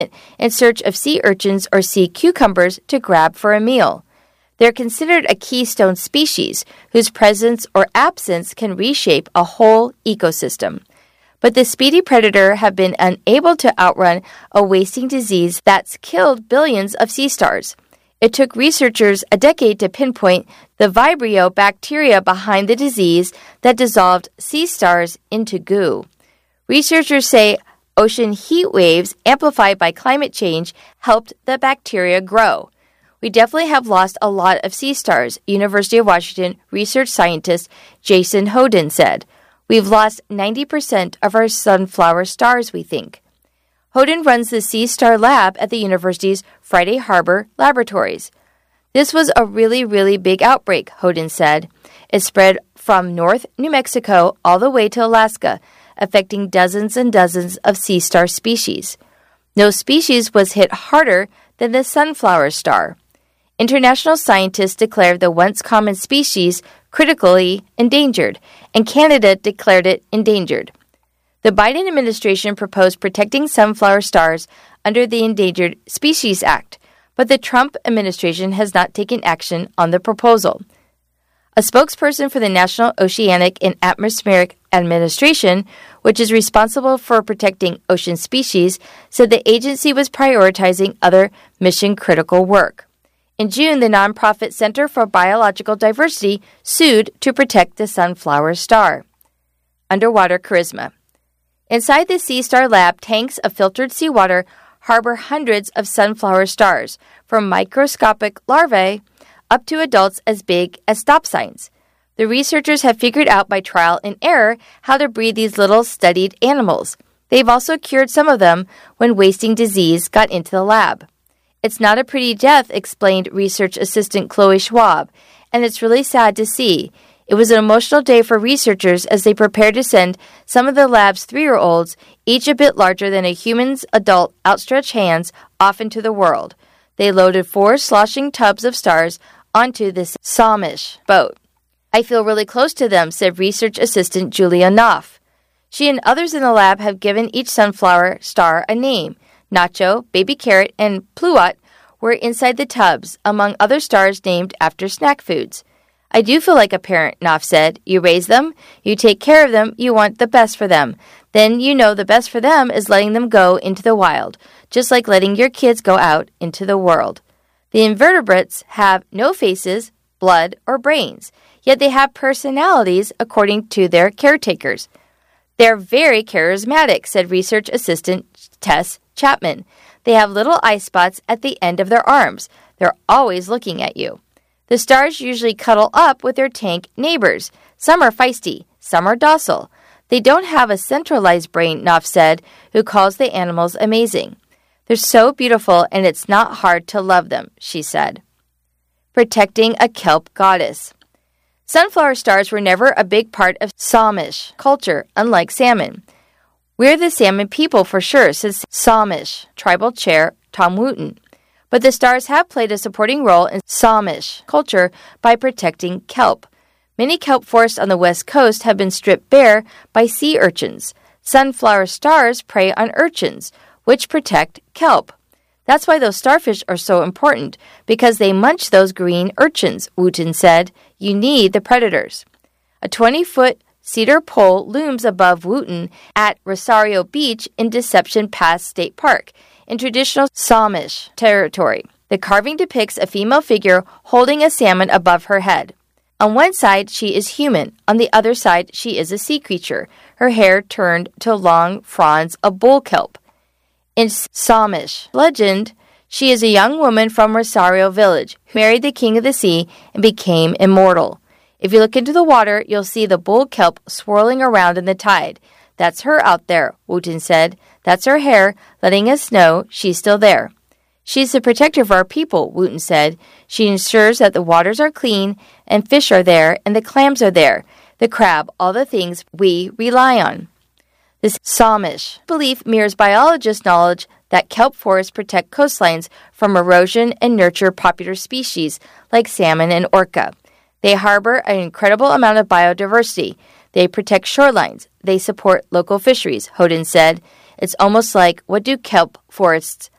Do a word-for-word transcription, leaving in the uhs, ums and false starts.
in search of sea urchins or sea cucumbers to grab for a meal. They're considered a keystone species whose presence or absence can reshape a whole ecosystem. But the speedy predator have been unable to outrun a wasting disease that's killed billions of sea stars. It took researchers a decade to pinpoint the Vibrio bacteria behind the disease that dissolved sea stars into goo. Researchers say ocean heat waves amplified by climate change helped the bacteria grow. We definitely have lost a lot of sea stars, University of Washington research scientist Jason Hoden said. We've lost ninety percent of our sunflower stars, we think. Hoden runs the Sea Star Lab at the university's Friday Harbor Laboratories. This was a really, really big outbreak, Hoden said. It spread from North New Mexico all the way to Alaska, affecting dozens and dozens of sea star species. No species was hit harder than the sunflower star. International scientists declared the once common species critically endangered, and Canada declared it endangered. The Biden administration proposed protecting sunflower stars under the Endangered Species Act, but the Trump administration has not taken action on the proposal. A spokesperson for the National Oceanic and Atmospheric Administration, which is responsible for protecting ocean species, said the agency was prioritizing other mission-critical work. In June, the nonprofit Center for Biological Diversity sued to protect the sunflower star. Underwater charisma. Inside the Sea Star Lab, tanks of filtered seawater harbor hundreds of sunflower stars, from microscopic larvae up to adults as big as stop signs. The researchers have figured out by trial and error how to breed these little studied animals. They've also cured some of them when wasting disease got into the lab. It's not a pretty death, explained research assistant Chloe Schwab, and it's really sad to see. It was an emotional day for researchers as they prepared to send some of the lab's three-year-olds, each a bit larger than a human's adult outstretched hands, off into the world. They loaded four sloshing tubs of stars onto this Samish boat. I feel really close to them, said research assistant Julia Knopf. She and others in the lab have given each sunflower star a name. Nacho, Baby Carrot, and Pluot were inside the tubs, among other stars named after snack foods. I do feel like a parent, Knopf said. You raise them, you take care of them, you want the best for them. Then you know the best for them is letting them go into the wild, just like letting your kids go out into the world. The invertebrates have no faces, blood, or brains, yet they have personalities according to their caretakers. They're very charismatic, said research assistant Tess Chapman. They have little eye spots at the end of their arms. They're always looking at you. The stars usually cuddle up with their tank neighbors. Some are feisty, some are docile. They don't have a centralized brain, Knopf said, who calls the animals amazing. They're so beautiful and it's not hard to love them, she said. Protecting a kelp goddess. Sunflower stars were never a big part of Samish culture, unlike salmon. We're the salmon people for sure, says Samish tribal chair Tom Wooten. But the stars have played a supporting role in Samish culture by protecting kelp. Many kelp forests on the west coast have been stripped bare by sea urchins. Sunflower stars prey on urchins, which protect kelp. That's why those starfish are so important, because they munch those green urchins, Wooten said. You need the predators. A twenty-foot cedar pole looms above Wooten at Rosario Beach in Deception Pass State Park, in traditional Samish territory. The carving depicts a female figure holding a salmon above her head. On one side, she is human. On the other side, she is a sea creature, her hair turned to long fronds of bull kelp. In Samish legend, she is a young woman from Rosario Village who married the king of the sea and became immortal. If you look into the water, you'll see the bull kelp swirling around in the tide. That's her out there, Wooten said. That's her hair, letting us know she's still there. She's the protector of our people, Wooten said. She ensures that the waters are clean and fish are there and the clams are there, the crab, all the things we rely on. This Samish belief mirrors biologist knowledge that kelp forests protect coastlines from erosion and nurture popular species like salmon and orca. They harbor an incredible amount of biodiversity. They protect shorelines. They support local fisheries, Hoden said. It's almost like, what do kelp forests